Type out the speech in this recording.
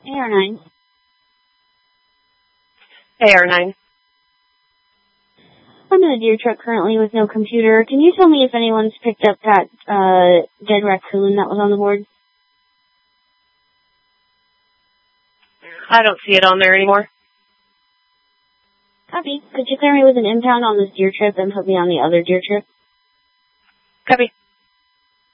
AR9. AR9. I'm in a deer truck currently with no computer. Can you tell me if anyone's picked up that dead raccoon that was on the board? I don't see it on there anymore. Copy. Could you clear me with an impound on this deer trip and put me on the other deer trip? Copy.